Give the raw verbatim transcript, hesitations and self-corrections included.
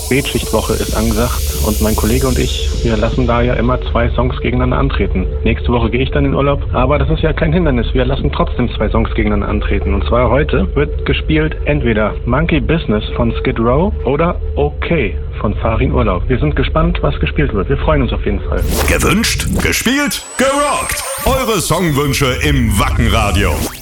Spätschichtwoche ist angesagt und mein Kollege und ich, wir lassen da ja immer zwei Songs gegeneinander antreten. Nächste Woche gehe ich dann in Urlaub, aber das ist ja kein Hindernis. Wir lassen trotzdem zwei Songs gegeneinander antreten. Und zwar heute wird gespielt entweder Monkey Business von Skid Row oder Okay von Farin Urlaub. Wir sind gespannt, was gespielt wird. Wir freuen uns auf jeden Fall. Gewünscht, gespielt, gerockt. Eure Songwünsche im Wacken Radio.